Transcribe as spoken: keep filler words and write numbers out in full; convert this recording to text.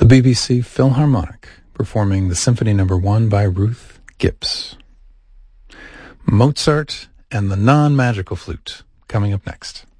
The B B C Philharmonic performing the Symphony Number One by Ruth Gibbs. Mozart and the Non-Magical Flute coming up next.